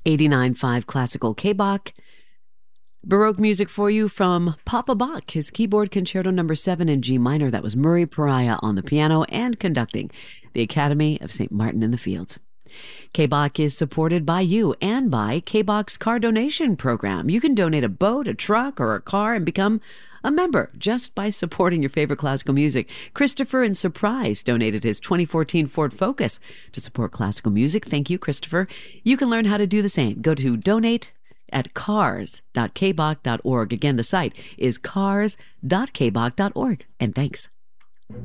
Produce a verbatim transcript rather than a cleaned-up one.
eighty-nine point five Classical K-Bach. Baroque music for you from Papa Bach, his keyboard concerto number seven in G minor. That was Murray Pariah on the piano and conducting the Academy of Saint Martin in the Fields. K-Bach is supported by you and by K-Bach's car donation program. You can donate a boat, a truck, or a car and become a member just by supporting your favorite classical music. Christopher in Surprise donated his twenty fourteen Ford Focus to support classical music. Thank you, Christopher. You can learn how to do the same. Go to donate at cars dot k bach dot org. Again, the site is cars dot k bach dot org. And thanks.